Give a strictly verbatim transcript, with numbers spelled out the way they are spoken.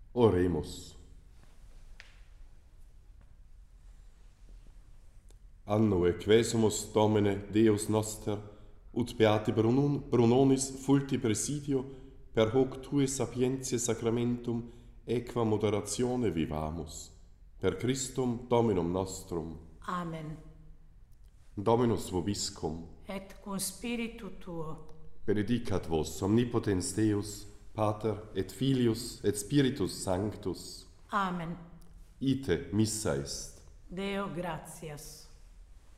Oremus. Anno e quesumus Domine Deus noster, ut beati Brunun, Brunonis fulti presidio, per hoc tue sapientiae sacramentum equa moderatione vivamus. Per Christum Dominum nostrum. Amen. Dominus vobiscum. Et cum spiritu tuo. Benedicat vos omnipotens Deus, Pater et Filius et Spiritus Sanctus. Amen. Ite missa est. Deo gratias.